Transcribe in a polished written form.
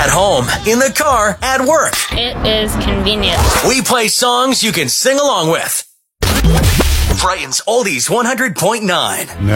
At home, in the car, at work. It is convenient. We play songs you can sing along with. Brighton's Oldies 100.9.